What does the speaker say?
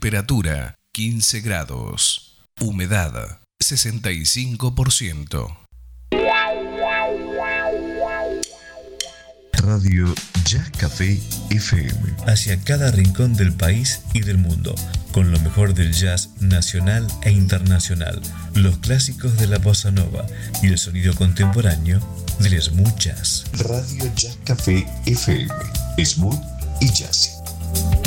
Temperatura 15 grados. Humedad 65%. Radio Jazz Café FM. Hacia cada rincón del país y del mundo, con lo mejor del jazz nacional e internacional, los clásicos de la bossa nova y el sonido contemporáneo del smooth jazz. Radio Jazz Café FM. Smooth y jazz.